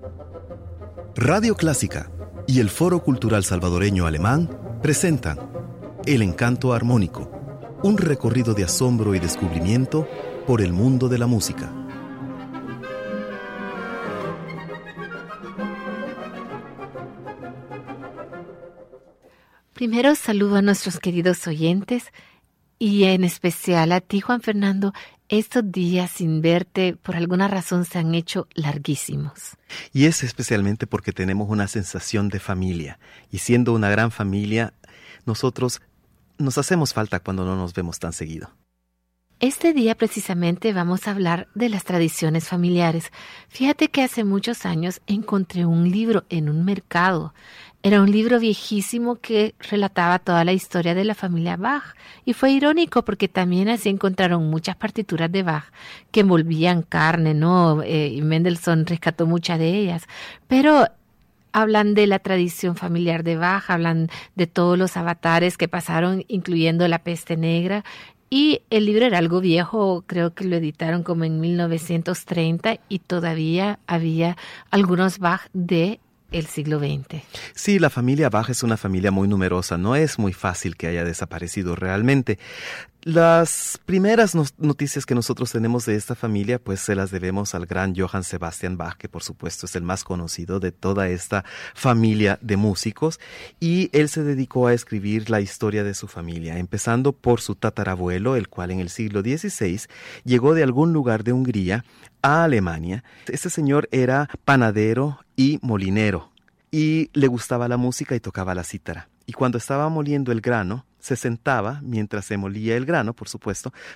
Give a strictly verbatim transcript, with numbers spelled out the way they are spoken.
Radio Clásica y el Foro Cultural Salvadoreño Alemán presentan El Encanto Armónico, un recorrido de asombro y descubrimiento por el mundo de la música. Primero saludo a nuestros queridos oyentes y en especial a ti, Juan Fernando. Estos días sin verte por alguna razón se han hecho larguísimos. Y es especialmente porque tenemos una sensación de familia. Y siendo una gran familia, nosotros nos hacemos falta cuando no nos vemos tan seguido. Este día precisamente vamos a hablar de las tradiciones familiares. Fíjate que hace muchos años encontré un libro en un mercado. Era un libro viejísimo que relataba toda la historia de la familia Bach. Y fue irónico porque también así encontraron muchas partituras de Bach que envolvían carne, ¿no? Eh, y Mendelssohn rescató muchas de ellas. Pero hablan de la tradición familiar de Bach, hablan de todos los avatares que pasaron, incluyendo la peste negra. Y el libro era algo viejo, creo que lo editaron como en mil novecientos treinta y todavía había algunos Bach de el siglo veinte. Sí, la familia Bach es una familia muy numerosa, no es muy fácil que haya desaparecido realmente. Las primeras no- noticias que nosotros tenemos de esta familia, pues se las debemos al gran Johann Sebastian Bach, que por supuesto es el más conocido de toda esta familia de músicos, y él se dedicó a escribir la historia de su familia, empezando por su tatarabuelo, el cual en el siglo dieciséis llegó de algún lugar de Hungría a Alemania. Este señor era panadero y molinero, y le gustaba la música y tocaba la cítara. Y cuando estaba moliendo el grano, se sentaba, mientras se molía el grano, por supuesto,